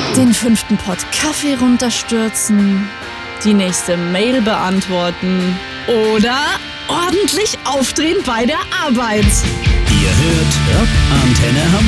Den 5. Pott Kaffee runterstürzen, die nächste Mail beantworten oder ordentlich aufdrehen bei der Arbeit. Ihr hört Antenne Hamburg.